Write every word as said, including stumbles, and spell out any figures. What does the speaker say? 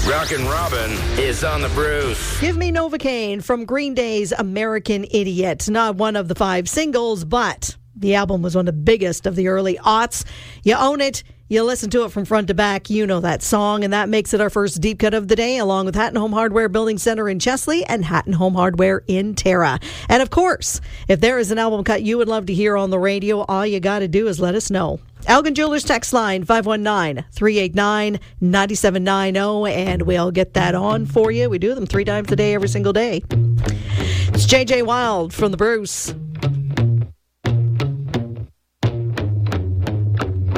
Rockin' Robin is on the Bruce. Give me Novocaine from Green Day's American Idiot. Not one of the five singles, but the album was one of the biggest of the early aughts. You own it. You listen to it from front to back. You know that song, and that makes it our first deep cut of the day, along with Hatton Home Hardware Building Center in Chesley and Hatton Home Hardware in Tara. And of course, if there is an album cut you would love to hear on the radio, all you got to do is let us know. Elgin Jewelers text line five one nine, three eight nine, nine seven nine zero, and we'll get that on for you. We do them three times a day, every single day. It's J J Wild from the Bruce.